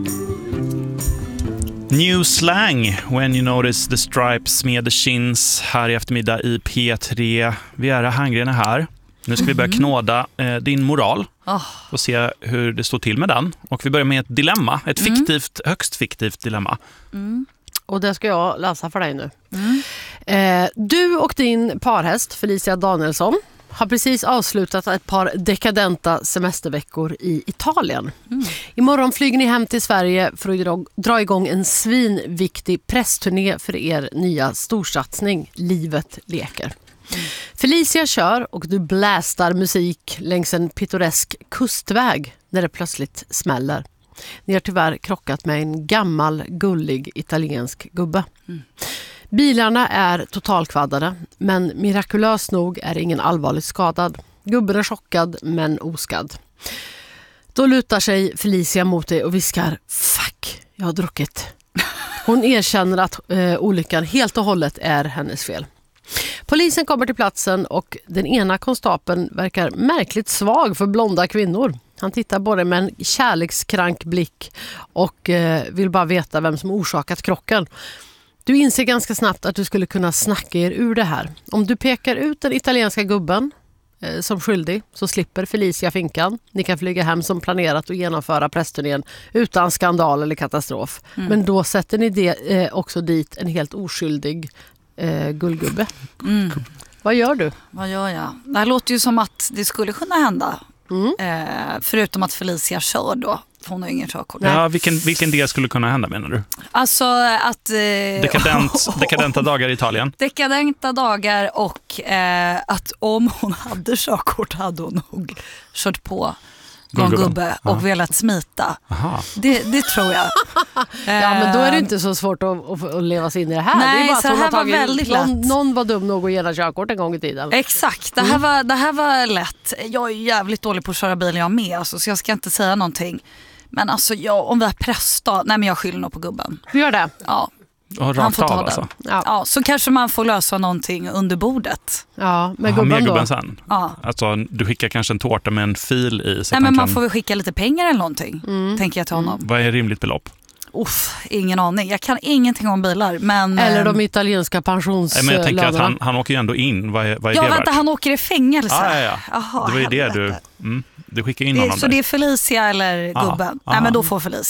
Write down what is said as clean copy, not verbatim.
New slang, when you notice the stripes med the chins här i eftermiddag i P3. Vi är Hangrena här. Nu ska vi börja knåda din moral och se hur det står till med den. Och vi börjar med ett dilemma, ett fiktivt, högst fiktivt dilemma. Och det ska jag läsa för dig nu. Du och din parhäst Felicia Danielsson har precis avslutat ett par dekadenta semesterveckor i Italien. Imorgon flyger ni hem till Sverige för att dra igång en svinviktig pressturné för er nya storsatsning Livet leker. Felicia kör och du blästar musik längs en pittoresk kustväg när det plötsligt smäller. Ni har tyvärr krockat med en gammal, gullig italiensk gubbe. Bilarna är totalkvaddade, men mirakulöst nog är ingen allvarligt skadad. Gubben är chockad men oskadd. Då lutar sig Felicia mot dig och viskar: "Fuck, jag har druckit." Hon erkänner att olyckan helt och hållet är hennes fel. Polisen kommer till platsen och den ena konstapeln verkar märkligt svag för blonda kvinnor. Han tittar både med en kärlekskrank blick och vill bara veta vem som orsakat krocken. Du inser ganska snabbt att du skulle kunna snacka er ur det här. Om du pekar ut den italienska gubben som skyldig så slipper Felicia finkan. Ni kan flyga hem som planerat och genomföra pressturnén utan skandal eller katastrof. Men då sätter ni också dit en helt oskyldig gullgubbe. Vad gör du? Vad gör jag? Det här låter ju som att det skulle kunna hända. Förutom att Felicia kör då. Hon har ingen körkort. Ja, vilken del skulle kunna hända, menar du? Alltså att... dekadenta dagar i Italien. Dekadenta dagar och att om hon hade körkort hade hon nog kört på någon gubbe och velat smita. Det tror jag. Ja, men då är det inte så svårt att leva sig in i det här. Nej, det är bara så att här var väldigt lätt. Någon var dum nog att ge körkort en gång i tiden. Exakt, det här var lätt. Jag är jävligt dålig på att köra bil jag med, alltså, så jag ska inte säga någonting. Men alltså, om vi har pressdag, nej men jag skyller nog på gubben. Du gör det? Ja. Han får ta den. Alltså. Ja, så kanske man får lösa någonting under bordet. Ja, med gubben då? Sen. Ja. Alltså, du skickar kanske en tårta med en fil i. Så nej, men man får väl skicka lite pengar eller någonting, tänker jag till honom. Vad är rimligt belopp? Ingen aning. Jag kan ingenting om bilar. Men, eller de italienska pensionslönerna. Men jag tänker att han åker ju ändå in. Vad är det vänta, han åker i fängelse. Ja. Aha, det var ju det du skickar in honom så där. det är Felicia eller gubben? Nej, men då får Felicia.